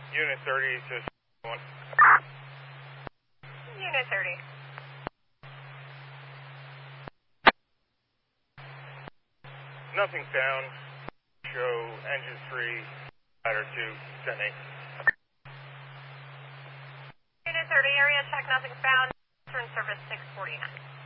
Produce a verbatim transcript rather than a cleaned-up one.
Unit thirty to one. Unit thirty. Nothing found. Show engine three, ladder two, ten eight. Unit thirty, area check, nothing found. Turn service six forty-nine.